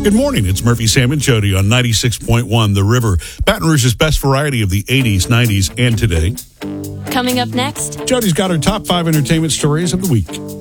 Good morning. It's Murphy, Sam, and Jody on 96.1 The River. Baton Rouge's best variety of the 80s, 90s, and today. Coming up next, Jody's got her top 5 entertainment stories of the week.